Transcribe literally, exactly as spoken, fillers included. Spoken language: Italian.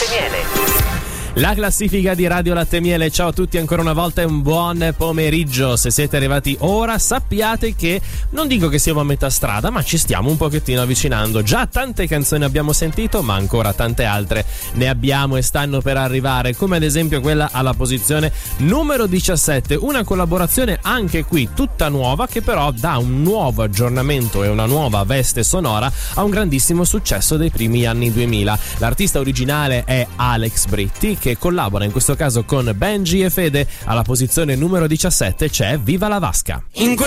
Miele. La classifica di Radio Latte Miele. Ciao a tutti ancora una volta e un buon pomeriggio. Se siete arrivati ora sappiate che non dico che siamo a metà strada, ma ci stiamo un pochettino avvicinando. Già tante canzoni abbiamo sentito, ma ancora tante altre ne abbiamo e stanno per arrivare, come ad esempio quella alla posizione numero diciassette, una collaborazione anche qui tutta nuova che però dà un nuovo aggiornamento e una nuova veste sonora a un grandissimo successo dei primi anni duemila. L'artista originale è Alex Britti, che collabora in questo caso con Benji e Fede. Alla posizione numero diciassette c'è Viva la Vasca. In